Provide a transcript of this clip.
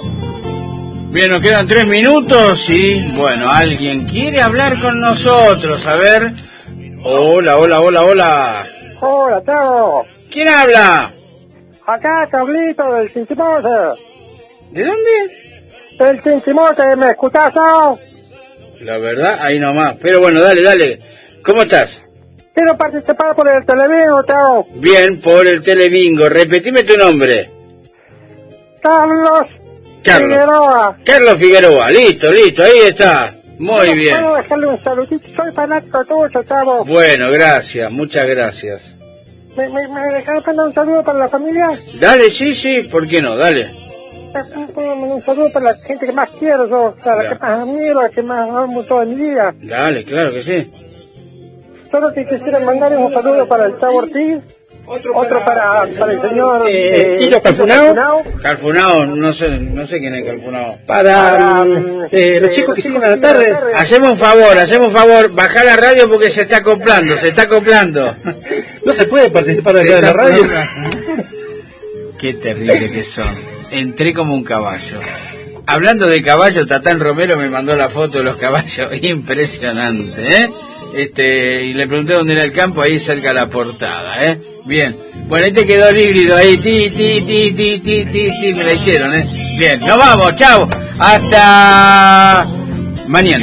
Bien, nos quedan 3 minutos y, bueno, alguien quiere hablar con nosotros. A ver. Hola. Hola, Chavo. ¿Quién habla? Acá, Carlito, del Chinchimote. ¿De dónde? Del Chinchimote, ¿me escuchás, Chavo? La verdad, ahí nomás. Pero bueno, dale. ¿Cómo estás? Quiero participar por el Televingo, Chavo. Bien, por el Telebingo. Repetime tu nombre. Carlos Figueroa. Carlos Figueroa. Listo, ahí está. Muy bien. ¿Puedo dejarle un saludito? Soy fanático tuyo, Chavo. Bueno, gracias, muchas gracias. ¿Me dejarás mandar un saludo para la familia? Dale, sí, ¿por qué no? Dale. Un saludo para la gente que más quiero yo, para la que más admiro, la que más amo toda mi vida. Dale, claro que sí. Solo te quisiera mandar un saludo para el Chavo Ortiz, otro para el señor Tilo Calfunao. Calfunao, no sé quién es Calfunao. Para los chicos que siguen a la tarde. Hacemos un favor, bajá la radio porque se está acoplando. No se puede participar de acá de la radio. Qué terrible que son. Entré como un caballo. Hablando de caballo, Tatán Romero me mandó la foto de los caballos. Impresionante, ¿eh? Y le pregunté dónde era el campo, ahí cerca de la portada, ¿eh? Bien. Bueno, ahí te quedó el híbrido ahí, me la hicieron, ¿eh? Bien, nos vamos, chao. Hasta mañana.